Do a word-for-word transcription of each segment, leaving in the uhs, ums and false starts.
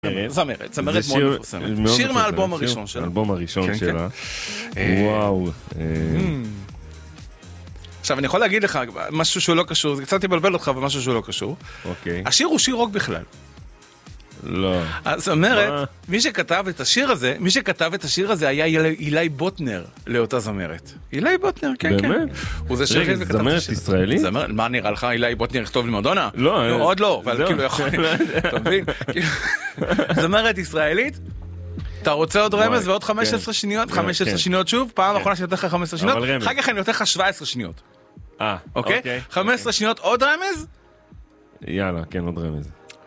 זמרת, זמרת מאוד מפורסמת. שיר מהאלבום הראשון שלה. האלבום הראשון שלה. וואו. עכשיו אני יכול להגיד לך משהו שהוא לא קשור, זה קצת יבלבל אותך ומשהו שהוא לא קשור. אוקיי. השיר הוא שיר רוק בכלל. לא. אז אומרת, מי שכתב את השיר הזה, מי שכתב את השיר הזה היה אילי בוטנר לאותה זמרת. אילי בוטנר, כן, כן. באמת? הוא זה שיר וכתב את השיר. זמרת ישראלית? מה נראה לך, אילי בוטנר יכתוב למדונה? לא. עוד לא, אבל כאילו יכול... אתה מבין? זמרת ישראלית? אתה רוצה עוד רמז ועוד חמש עשרה שניות? חמש עשרה שניות שוב? פעם אחרונה שאני נותן לך חמש עשרה שניות? אחר כך אני נותן לך שבע עשרה שניות. אה, אוקיי? חמש עשרה שניות עוד רמז? יאללה, כן, עוד רמז.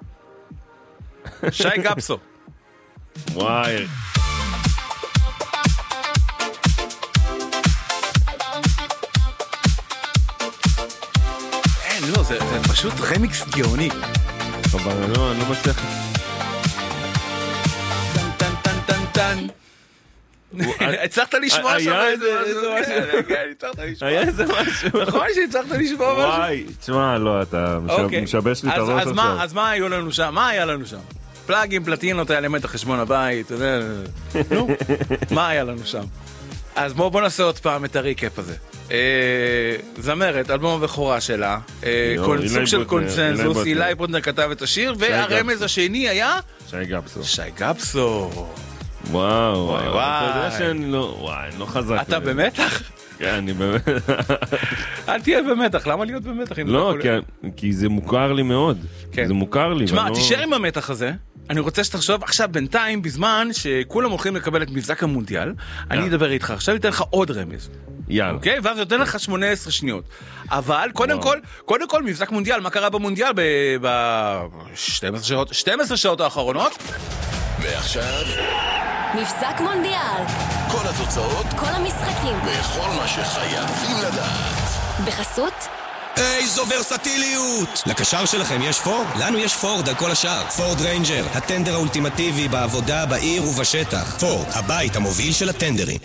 שי גפסו. וואי. אין, לא, זה פשוט רמיקס גאוני. אבל אני לא מצליח. טן טן טן טן טן. הצלחת לשמוע שם איזה משהו. היה איזה משהו. נכון שהצלחת לשמוע משהו? וואי, תשמע, לא, אתה משבש לי את הראש עכשיו. אז מה היו לנו שם? מה היה לנו שם? פלאגים, פלטינות, אלמנט החשבון הבית, נו, מה היה לנו שם? אז בואו נעשה עוד פעם את הריקאפ הזה. זמרת, אלבום הבכורה שלה, סוג של קונצנזוס, אילי בוטנר כתב את השיר, והרמז השני היה? שי גפסו. שי גפסו. וואו, וואי, וואי. אתה יודע שאני לא, וואי, לא חזק. אתה במתח? כן, אני במתח. אל תהיה במתח, למה להיות במתח? לא, כי זה מוכר לי מאוד. זה מוכר לי. תשמע, תישאר עם המתח הזה. אני רוצה שתחשוב, עכשיו בינתיים, בזמן שכולם הולכים לקבל את מבזק המונדיאל, אני אדבר איתך, עכשיו אתן לך עוד רמז. יאללה. אוקיי? ואז נותן לך שמונה עשרה שניות. אבל קודם כל, קודם כל מבזק מונדיאל, מה קרה במונדיאל ב-שתים עשרה שעות האחרונות? ועכשיו מבזק מונדיאל, כל התוצאות, כל המשחקים וכל מה שחייבים לדעת בחסות איזו ורסטיליות! לקשר שלכם יש פורד? לנו יש פורד על כל השאר. פורד ריינג'ר, הטנדר האולטימטיבי בעבודה, בעיר ובשטח. פורד, הבית המוביל של הטנדרים.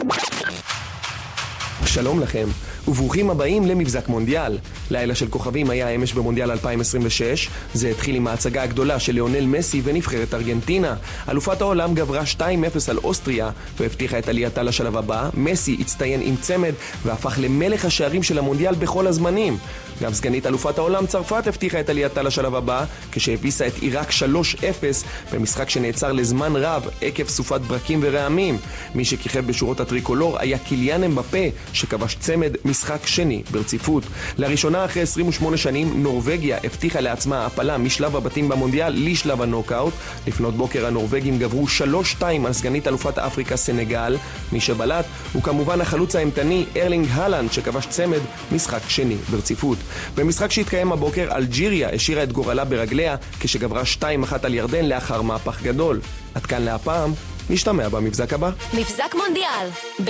שלום לכם, וברוכים הבאים למבזק מונדיאל. לילה של כוכבים היה אמש במונדיאל אלפיים עשרים ושש. זה התחיל עם ההצגה הגדולה של ליאונל מסי ונבחרת ארגנטינה. אלופת העולם גברה שתיים אפס על אוסטריה והבטיחה את עלייתה לשלב הבא. מסי הצטיין עם צמד והפך למלך השערים של המונדיאל בכל הזמנים. גם סגנית אלופת העולם צרפת הבטיחה את עלייתה לשלב הבא כשהביסה את עיראק שלוש אפס במשחק שנעצר לזמן רב עקב סופת ברקים ורעמים. מי שכיכב בשורות הטריקולור היה קיליאן אמבפה שכבש צמד משחק שני ברציפות. לראשונה אחרי עשרים ושמונה שנים נורווגיה הבטיחה לעצמה הפלה משלב הבתים במונדיאל לשלב הנוקאוט. לפנות בוקר הנורווגים גברו שלוש שתיים על סגנית אלופת אפריקה סנגל. מי שבלט הוא כמובן החלוץ האימתני ארלינג הלנד שכבש צמד משחק שני ברציפות. במשחק שהתקיים הבוקר אלג'יריה השאירה את גורלה ברגליה כשגברה שתיים אחת על ירדן לאחר מהפך גדול. עד כאן להפעם, נשתמע במבזק הבא. מבזק מונדיאל